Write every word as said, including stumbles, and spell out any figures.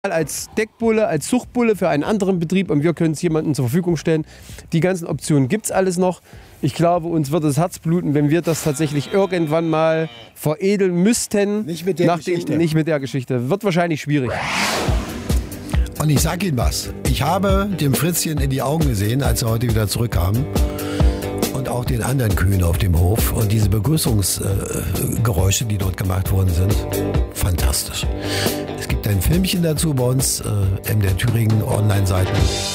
als Deckbulle, als Zuchtbulle für einen anderen Betrieb und wir können es jemandem zur Verfügung stellen. Die ganzen Optionen gibt es alles noch. Ich glaube, uns wird das Herz bluten, wenn wir das tatsächlich irgendwann mal veredeln müssten. Nicht mit der nach Geschichte. Den, nicht mit der Geschichte. Wird wahrscheinlich schwierig. Und ich sag Ihnen was. Ich habe dem Fritzchen in die Augen gesehen, als er heute wieder zurückkam. Und auch den anderen Kühen auf dem Hof. Und diese Begrüßungsgeräusche, äh, die dort gemacht worden sind, fantastisch. Es gibt ein Filmchen dazu bei uns, äh, M D R Thüringen Online-Seiten.